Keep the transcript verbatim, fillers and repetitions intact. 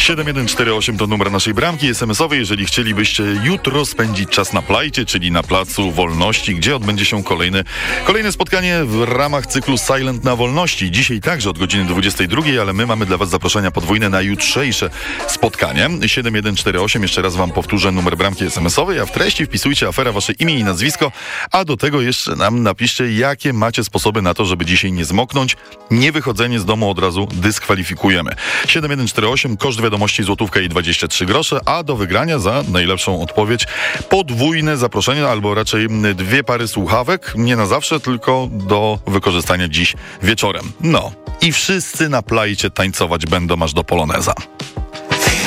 siedem jeden cztery osiem to numer naszej bramki es em esowej, jeżeli chcielibyście jutro spędzić czas na plajcie, czyli na Placu Wolności, gdzie odbędzie się kolejne, kolejne spotkanie w ramach cyklu Silent na Wolności. Dzisiaj także od godziny dwudziestej drugiej, ale my mamy dla Was zaproszenia podwójne na jutrzejsze spotkanie. siedem jeden cztery osiem, jeszcze raz Wam powtórzę numer bramki es em esowej, a w treści wpisujcie afera, Wasze imię i nazwisko, a do tego jeszcze nam napiszcie, jakie macie sposoby na to, żeby dzisiaj nie zmoknąć. Niewychodzenie z domu od razu dyskwalifikujemy. siedem jeden cztery osiem, koszt wiadomości złotówka i dwadzieścia trzy grosze, a do wygrania za najlepszą odpowiedź podwójne zaproszenie, albo raczej dwie pary słuchawek, nie na zawsze, tylko do wykorzystania dziś wieczorem. No i wszyscy na plajcie tańcować będą aż do poloneza.